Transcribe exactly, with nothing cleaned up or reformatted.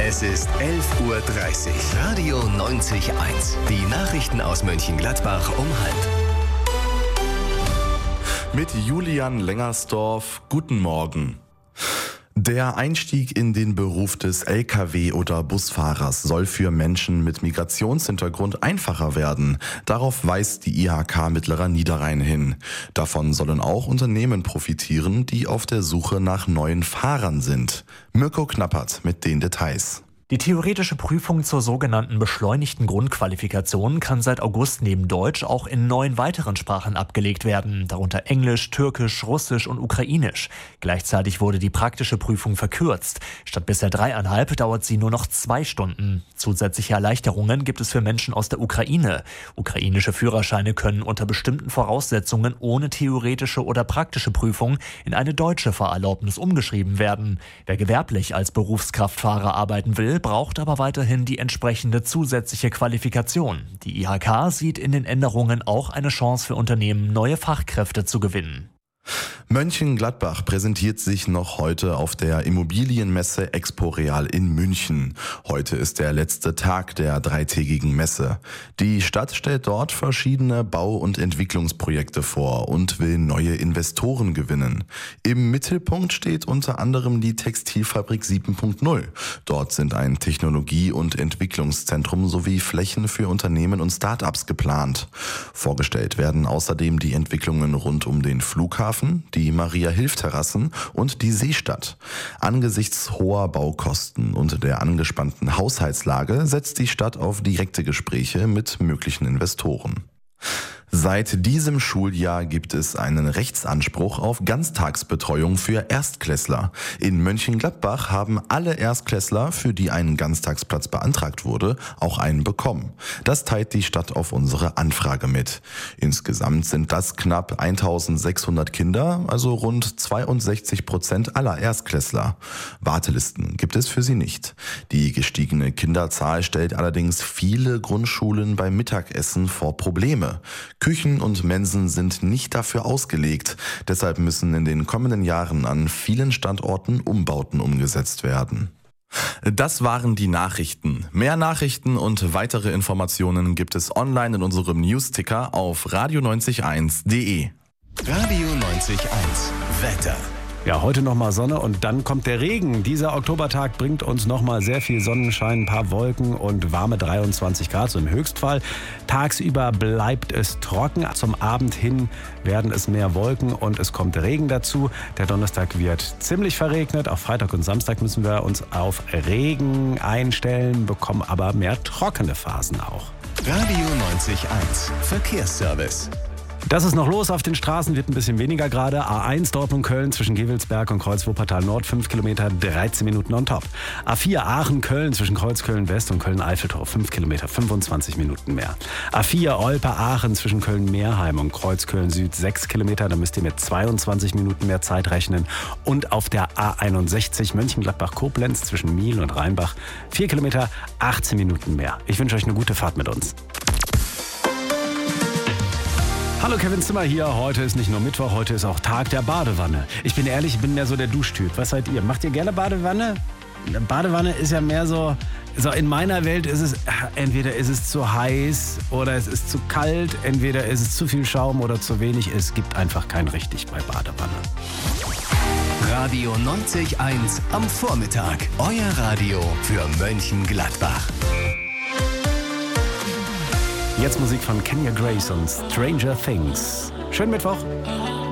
Es ist elf Uhr dreißig. Radio neunzig Komma eins. Die Nachrichten aus Mönchengladbach um halb. Mit Julian Lengersdorf, guten Morgen. Der Einstieg in den Beruf des L K W- oder Busfahrers soll für Menschen mit Migrationshintergrund einfacher werden. Darauf weist die I H K Mittlerer Niederrhein hin. Davon sollen auch Unternehmen profitieren, die auf der Suche nach neuen Fahrern sind. Mirko Knappert mit den Details. Die theoretische Prüfung zur sogenannten beschleunigten Grundqualifikation kann seit August neben Deutsch auch in neun weiteren Sprachen abgelegt werden, darunter Englisch, Türkisch, Russisch und Ukrainisch. Gleichzeitig wurde die praktische Prüfung verkürzt. Statt bisher dreieinhalb dauert sie nur noch zwei Stunden. Zusätzliche Erleichterungen gibt es für Menschen aus der Ukraine. Ukrainische Führerscheine können unter bestimmten Voraussetzungen ohne theoretische oder praktische Prüfung in eine deutsche Fahrerlaubnis umgeschrieben werden. Wer gewerblich als Berufskraftfahrer arbeiten will, braucht aber weiterhin die entsprechende zusätzliche Qualifikation. Die I H K sieht in den Änderungen auch eine Chance für Unternehmen, neue Fachkräfte zu gewinnen. Mönchengladbach präsentiert sich noch heute auf der Immobilienmesse Expo Real in München. Heute ist der letzte Tag der dreitägigen Messe. Die Stadt stellt dort verschiedene Bau- und Entwicklungsprojekte vor und will neue Investoren gewinnen. Im Mittelpunkt steht unter anderem die Textilfabrik sieben Punkt null. Dort sind ein Technologie- und Entwicklungszentrum sowie Flächen für Unternehmen und Start-ups geplant. Vorgestellt werden außerdem die Entwicklungen rund um den Flughafen, die Maria-Hilf-Terrassen und die Seestadt. Angesichts hoher Baukosten und der angespannten Haushaltslage setzt die Stadt auf direkte Gespräche mit möglichen Investoren. Seit diesem Schuljahr gibt es einen Rechtsanspruch auf Ganztagsbetreuung für Erstklässler. In Mönchengladbach haben alle Erstklässler, für die ein Ganztagsplatz beantragt wurde, auch einen bekommen. Das teilt die Stadt auf unsere Anfrage mit. Insgesamt sind das knapp eintausendsechshundert Kinder, also rund zweiundsechzig Prozent aller Erstklässler. Wartelisten gibt es für sie nicht. Die gestiegene Kinderzahl stellt allerdings viele Grundschulen beim Mittagessen vor Probleme. Küchen und Mensen sind nicht dafür ausgelegt. Deshalb müssen in den kommenden Jahren an vielen Standorten Umbauten umgesetzt werden. Das waren die Nachrichten. Mehr Nachrichten und weitere Informationen gibt es online in unserem Newsticker auf radio neunzig eins punkt de. Radio neunzig Komma eins. Wetter. Ja, heute nochmal Sonne und dann kommt der Regen. Dieser Oktobertag bringt uns nochmal sehr viel Sonnenschein, ein paar Wolken und warme dreiundzwanzig Grad, so im Höchstfall. Tagsüber bleibt es trocken. Zum Abend hin werden es mehr Wolken und es kommt Regen dazu. Der Donnerstag wird ziemlich verregnet. Auch Freitag und Samstag müssen wir uns auf Regen einstellen, bekommen aber mehr trockene Phasen auch. Radio neunzig Komma eins. Verkehrsservice. Das ist noch los auf den Straßen, wird ein bisschen weniger gerade. A eins Dortmund-Köln zwischen Gewelsberg und Kreuz-Wuppertal-Nord, fünf Kilometer, dreizehn Minuten on top. A vier Aachen-Köln zwischen Kreuz-Köln-West und Köln-Eiffeltor, fünf Kilometer, fünfundzwanzig Minuten mehr. A vier Olpe-Aachen zwischen Köln-Meerheim und Kreuz-Köln-Süd, sechs Kilometer, da müsst ihr mit zweiundzwanzig Minuten mehr Zeit rechnen. Und auf der A einundsechzig Mönchengladbach-Koblenz zwischen Miel und Rheinbach, vier Kilometer, achtzehn Minuten mehr. Ich wünsche euch eine gute Fahrt mit uns. Hallo, Kevin Zimmer hier. Heute ist nicht nur Mittwoch, heute ist auch Tag der Badewanne. Ich bin ehrlich, ich bin mehr so der Duschtyp. Was seid ihr? Macht ihr gerne Badewanne? Badewanne ist ja mehr so, so in meiner Welt ist es, entweder ist es zu heiß oder es ist zu kalt, entweder ist es zu viel Schaum oder zu wenig. Es gibt einfach kein richtig bei Badewanne. Radio neunzig Komma eins am Vormittag. Euer Radio für Mönchengladbach. Jetzt Musik von Kenya Grace und Stranger Things. Schönen Mittwoch.